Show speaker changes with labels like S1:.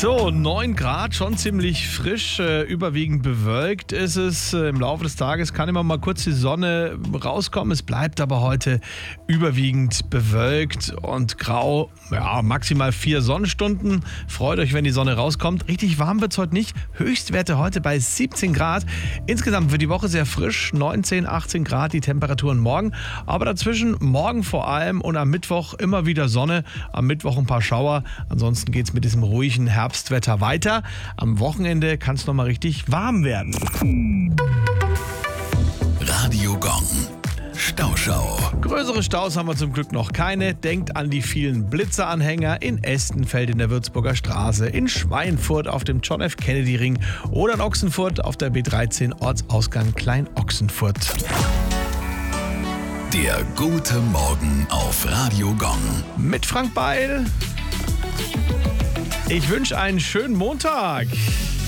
S1: So, 9 Grad, schon ziemlich frisch, überwiegend bewölkt ist es. Im Laufe des Tages kann immer mal kurz die Sonne rauskommen. Es bleibt aber heute überwiegend bewölkt und grau. Ja, maximal 4 Sonnenstunden. Freut euch, wenn die Sonne rauskommt. Richtig warm wird es heute nicht. Höchstwerte heute bei 17 Grad. Insgesamt wird die Woche sehr frisch. 19, 18 Grad die Temperaturen morgen. Aber dazwischen morgen vor allem und am Mittwoch immer wieder Sonne. Am Mittwoch ein paar Schauer. Ansonsten geht es mit diesem ruhigen Herbstwetter weiter. Am Wochenende kann es nochmal richtig warm werden.
S2: Radio Gong. Stauschau.
S1: Größere Staus haben wir zum Glück noch keine. Denkt an die vielen Blitzeranhänger in Estenfeld in der Würzburger Straße, in Schweinfurt auf dem John F. Kennedy Ring oder in Ochsenfurt auf der B13 Ortsausgang Klein-Ochsenfurt.
S2: Der gute Morgen auf Radio Gong.
S1: Mit Frank Beil. Ich wünsche einen schönen Montag.